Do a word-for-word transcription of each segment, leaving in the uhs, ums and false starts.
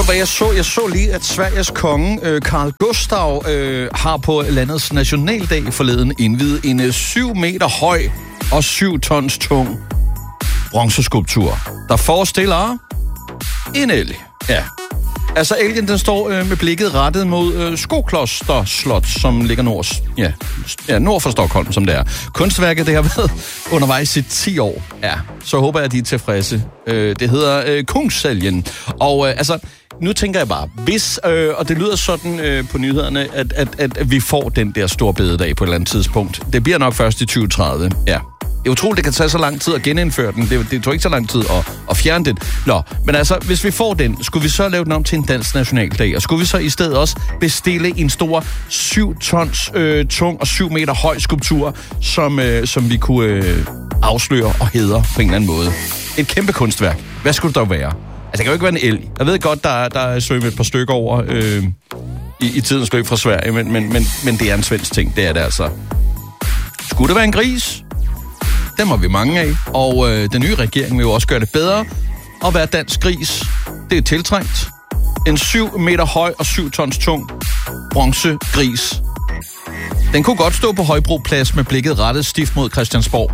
hvad jeg så? Jeg så lige, at Sveriges konge, øh, Carl Gustaf, øh, har på landets nationaldag forleden indviet en øh, syv meter høj og syv tons tung bronzeskulptur, der forestiller en elg. Ja. Altså, elgen, den står øh, med blikket rettet mod øh, Skokloster Slot, som ligger nord, ja, ja, nord for Stockholm, som det er. Kunstværket, det har været undervejs i ti år. Ja, så håber jeg, at de er tilfredse. Øh, det hedder øh, Kungsälgen. Og øh, altså, nu tænker jeg bare, hvis, øh, og det lyder sådan øh, på nyhederne, at, at, at, at vi får den der store bededag på et eller andet tidspunkt. Det bliver nok først i tyve tredive, ja. Det er utroligt, det kan tage så lang tid at genindføre den. Det, det tog ikke så lang tid at, at fjerne den. Nå, men altså, hvis vi får den, skulle vi så lave den om til en dansk nationaldag? Og skulle vi så i stedet også bestille en stor syv tons øh, tung og syv meter høj skulptur, som, øh, som vi kunne øh, afsløre og hædre på en eller anden måde? Et kæmpe kunstværk. Hvad skulle det dog være? Altså, det kan jo ikke være en elg. Jeg ved godt, der, der er svømmet et par stykker over øh, i, i tidens løb fra Sverige, men, men, men, men det er en svensk ting. Det er det altså. Skulle det være en gris? Dem har vi mange af, og øh, den nye regering vil jo også gøre det bedre at være dansk gris. Det er tiltrængt. En syv meter høj og syv tons tung bronzegris. Den kunne godt stå på Højbroplads med blikket rettet stift mod Christiansborg.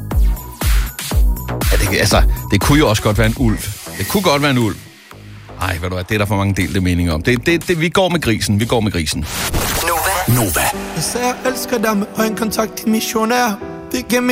Ja, det, altså, det kunne jo også godt være en ulv. Det kunne godt være en ulv. Ej, hvad du er, det er der for mange delte meninger om. Det, det, det, vi går med grisen, vi går med grisen. Nova. Nova. Jeg sagde, jeg elsker dig med øjenkontakt, din mission er. Det